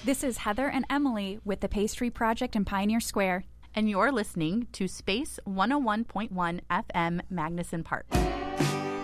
This is Heather and Emily with the Pastry Project in Pioneer Square. And you're listening to Space 101.1 FM Magnuson Park.